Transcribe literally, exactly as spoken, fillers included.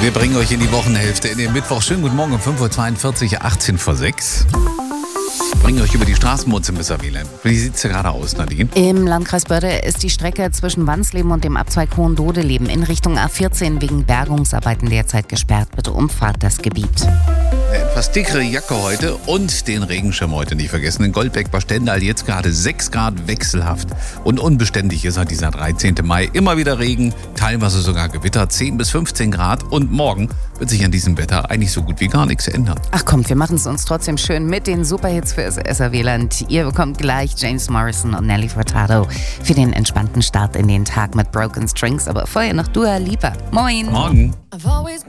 Wir bringen euch in die Wochenhälfte in den Mittwoch. Schönen guten Morgen um fünf Uhr zweiundvierzig, achtzehn vor sechs. Bringen euch über die Straßenmutzen bis Saarland. Wie sieht es gerade aus, Nadine? Im Landkreis Börde ist die Strecke zwischen Wansleben und dem Abzweig Hohendodeleben in Richtung A vierzehn wegen Bergungsarbeiten derzeit gesperrt. Bitte umfahrt das Gebiet. Eine etwas dickere Jacke heute und den Regenschirm heute nicht vergessen. In Goldbeck bei Stendal jetzt gerade sechs Grad, wechselhaft und unbeständig ist halt dieser dreizehnten Mai. Immer wieder Regen, teilweise sogar Gewitter, zehn bis fünfzehn Grad. Und morgen wird sich an diesem Wetter eigentlich so gut wie gar nichts ändern. Ach kommt, wir machen es uns trotzdem schön mit den Superhits für das S R W-Land. Ihr bekommt gleich James Morrison und Nelly Furtado für den entspannten Start in den Tag mit Broken Strings. Aber vorher noch Dua Lipa. Moin. Morgen. I've always